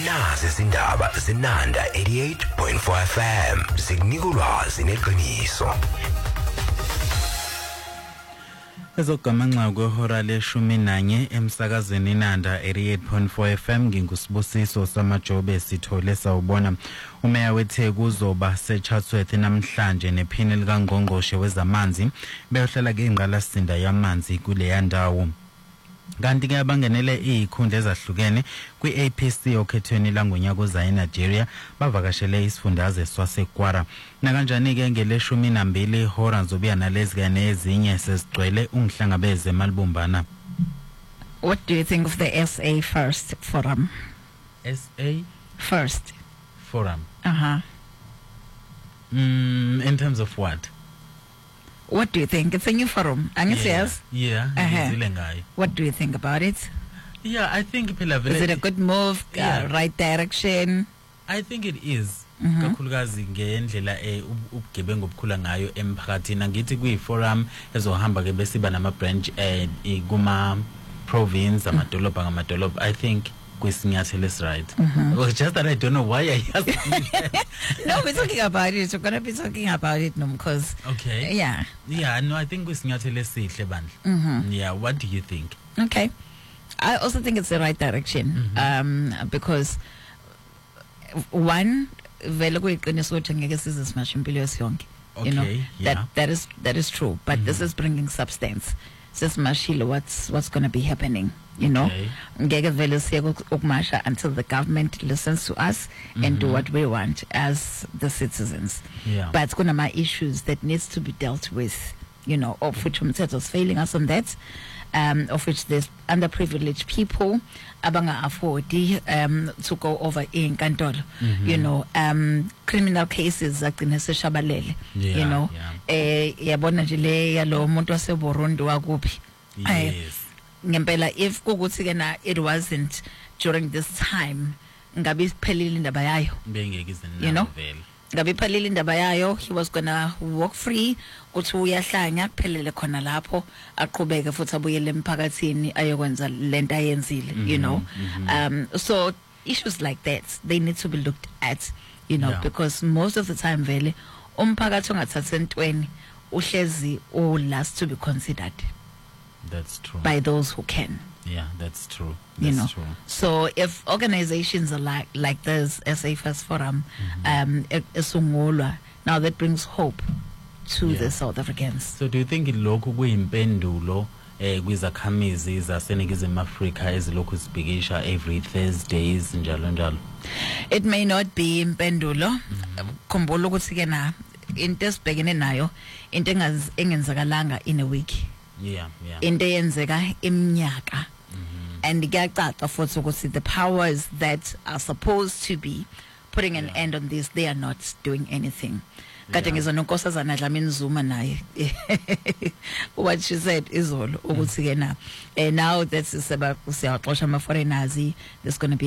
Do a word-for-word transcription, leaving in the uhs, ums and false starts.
nazi izindaba zinanda eighty-eight point four F M zikunika ulwazi neqiniso. Ezogamanxa kwehora leshumi nanye emsakazweni inanda eighty-eight point four F M ngingusibusiso samajobe sithole sawubona umeya weTheku uzoba seChatsworth namhlanje nephini likaNgqongqoshe wezamanzi beyohlala ke ingqalasinda yamanzi kule yandawo. Kanti ke abangenele izikhundla ezahlukene kwi-A P C okhethweni langonyaka ozayo eNigeria bavakashele isifundazwe swaseKwara. Nakanjani ke ngeleshumi nambili ihora nzobuya nalezi kanye ezinye sezigcwele ungihlangabeze malibumbana. What do you think of the S A First Forum? S A First Forum. Uh-huh. Mm, in terms of what? What do you think? It's a new forum. And it's yes. Yeah. Uh-huh. What do you think about it? Yeah, I think is it a good move? Yeah. Uh, right direction? I think it is. Kakhulukazi ngendlela eh ubugebengu obukhula ngayo emphakathini ngithi kuyi forum ezohamba ke besiba nama branch eh kuma province amadolobha ngamadolobha. I think kwisinyathelo is right. Mm-hmm. Well, just that I don't know why I asked. No, we're talking about it. We're going to be talking about it no because okay. Yeah. Yeah, no, I think kwisinyathelo esihle bandla. Mm-hmm. Yeah, what do you think? Okay. I also think it's the right direction. Mm-hmm. Um because one vele kuyiqiniso ukuthi ngeke size smash impilo yesonke. You know, yeah. that that is that is true, but mm-hmm. this is bringing substance. Says Mashilo, what's what's going to be happening, you know? Ngeke vele siye ukumasha until the government listens to us mm-hmm. and do what we want as the citizens. Yeah. But it's gonna be issues that needs to be dealt with, you know, of which Umthetho is failing us on that. Um, of which there's underprivileged people abanga afford um to go over in Kantolo, mm-hmm. you know, um criminal cases agcine seshabalele, yeah, you know, eh yabona nje le yalo umuntu wase Burundi wakuphi. Yes. Ngempela if kukuthi ke na it wasn't during this time ngabe iphelile indaba yayo. Bengeke izinto you know? Ngabe iphelile indaba yayo, he was gonna walk free kuthi uyahlanya kuphelele khona lapho aqhubeke futhi abuyele emphakathini ayokwenza lento ayenzile, you know. Mm-hmm. Um so issues like that they need to be looked at, you know, yeah. because most of the time vele umphakathi ongathatha entweni uhlezi o last to be considered. That's true. By those who can. Yeah, that's true. That's you know, true. So if organizations are like like this S A First Forum, mm-hmm. um, esungulwa, now that brings hope to yeah. the South Africans. So do you think lokhu kuyimpendulo eh kwizakhamizi zaseNingizimu Afrika ezilokhu zibhikisha every Thursdays njalo njalo? It may not be impendulo. Khumbula ukuthi ke na into esibhekene nayo into engenzakalanga in a week. Yeah, yeah. Into eyenzeka iminyaka. And kuyacaca futhi ukuthi the powers that are supposed to be putting an yeah. end on this, they are not doing anything. Kade ngizona unkosazana Dlamini Zuma naye what she said izolo ukuthi ke na now that's about siyaxoxa ama foreigners, there's going to be